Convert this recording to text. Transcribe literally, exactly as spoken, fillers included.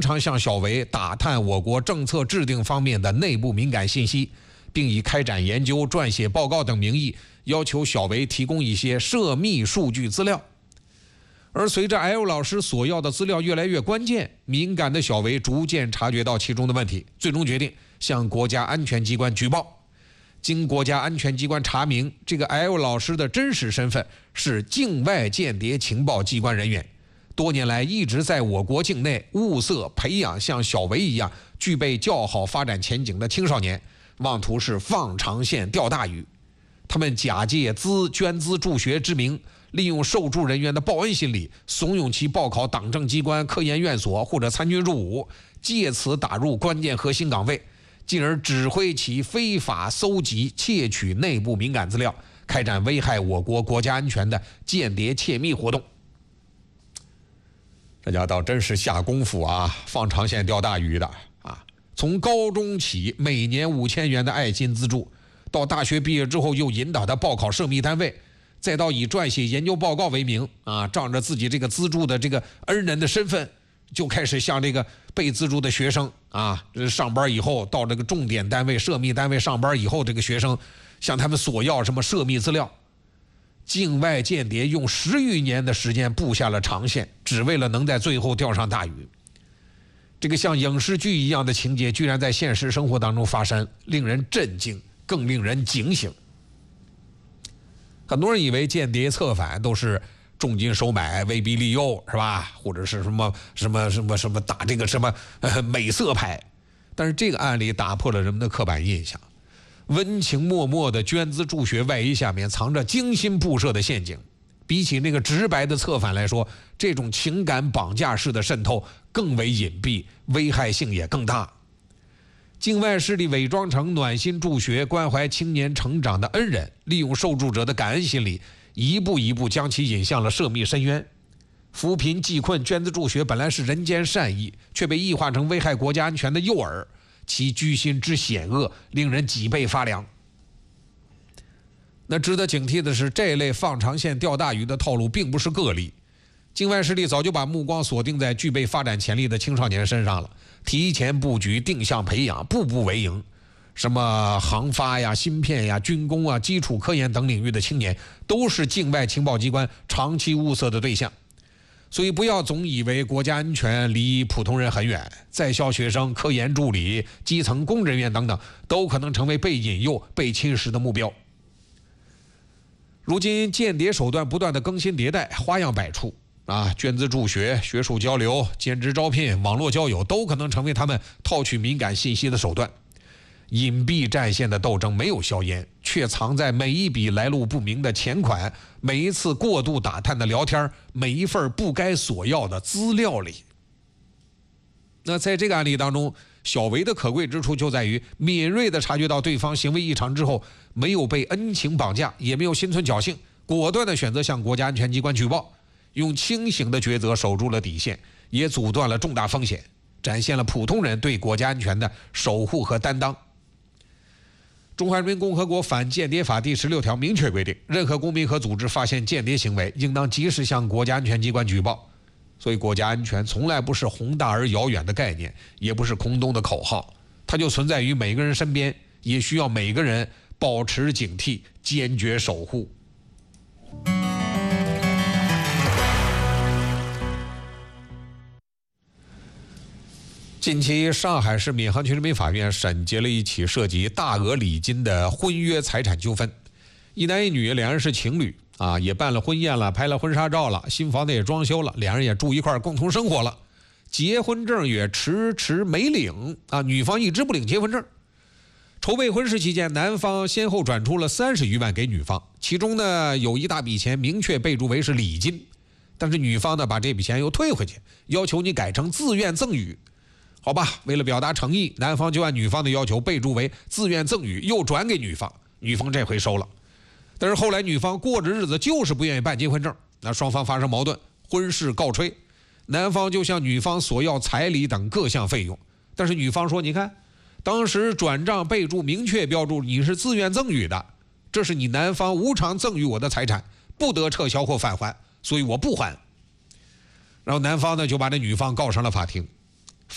常向小维打探我国政策制定方面的内部敏感信息，并以开展研究、撰写报告等名义，要求小维提供一些涉密数据资料。而随着 L 老师所要的资料越来越关键，敏感的小维逐渐察觉到其中的问题，最终决定向国家安全机关举报。经国家安全机关查明，这个 L 老师的真实身份是境外间谍情报机关人员，多年来一直在我国境内物色培养像小维一样具备较好发展前景的青少年，妄图是放长线钓大鱼。他们假借资捐资助学之名，利用受助人员的报恩心理，怂恿其报考党政机关、科研院所或者参军入伍，借此打入关键核心岗位，进而指挥其非法搜集、窃取内部敏感资料，开展危害我国国家安全的间谍窃密活动。这家倒真是下功夫啊，放长线钓大鱼的啊！从高中起每年五千元的爱心资助，到大学毕业之后又引导他报考涉密单位，再到以撰写研究报告为名啊，仗着自己这个资助的这个恩人的身份，就开始向这个被资助的学生啊，上班以后到这个重点单位、涉密单位上班以后，这个学生向他们索要什么涉密资料。境外间谍用十余年的时间布下了长线，只为了能在最后钓上大鱼。这个像影视剧一样的情节，居然在现实生活当中发生，令人震惊，更令人警醒。很多人以为间谍策反都是重金收买、威逼利诱，是吧？或者是什么什么什么什么打这个什么呃美色牌，但是这个案例打破了人们的刻板印象。温情脉脉的捐资助学外衣下面藏着精心布设的陷阱，比起那个直白的策反来说，这种情感绑架式的渗透更为隐蔽，危害性也更大。境外势力伪装成暖心助学、关怀青年成长的恩人，利用受助者的感恩心理，一步一步将其引向了涉密深渊。扶贫济困、捐资助学本来是人间善意，却被异化成危害国家安全的诱饵，其居心之险恶，令人脊背发凉。那值得警惕的是，这类放长线钓大鱼的套路并不是个例。境外势力早就把目光锁定在具备发展潜力的青少年身上了，提前布局、定向培养，步步为营。什么航发呀、芯片呀、军工啊、基础科研等领域的青年，都是境外情报机关长期物色的对象。所以不要总以为国家安全离普通人很远，在校学生、科研助理、基层公职人员等等，都可能成为被引诱、被侵蚀的目标。如今间谍手段不断的更新迭代，花样百出啊，捐资助学、学术交流、兼职招聘、网络交友，都可能成为他们套取敏感信息的手段。隐蔽战线的斗争没有硝烟，却藏在每一笔来路不明的钱款、每一次过度打探的聊天、每一份不该索要的资料里。那在这个案例当中，小维的可贵之处就在于敏锐地察觉到对方行为异常之后，没有被恩情绑架，也没有心存侥幸，果断地选择向国家安全机关举报，用清醒的抉择守住了底线，也阻断了重大风险，展现了普通人对国家安全的守护和担当。中华人民共和国反间谍法第十六条明确规定，任何公民和组织发现间谍行为，应当及时向国家安全机关举报。所以国家安全从来不是宏大而遥远的概念，也不是空洞的口号，它就存在于每个人身边，也需要每个人保持警惕，坚决守护。近期，上海市闵行区人民法院审结了一起涉及大额礼金的婚约财产纠纷。一男一女，两人是情侣啊，也办了婚宴了，拍了婚纱照了，新房子也装修了，两人也住一块共同生活了。结婚证也迟迟没领啊，女方一直不领结婚证。筹备婚事期间，男方先后转出了三十余万给女方，其中呢有一大笔钱明确备注为是礼金，但是女方呢把这笔钱又退回去，要求你改成自愿赠与。好吧，为了表达诚意，男方就按女方的要求备注为自愿赠与，又转给女方，女方这回收了。但是后来女方过着日子就是不愿意办结婚证，那双方发生矛盾，婚事告吹，男方就向女方索要彩礼等各项费用，但是女方说，你看当时转账备注明确标注你是自愿赠与的，这是你男方无偿赠与我的财产，不得撤销或返还，所以我不还。然后男方呢就把这女方告上了法庭。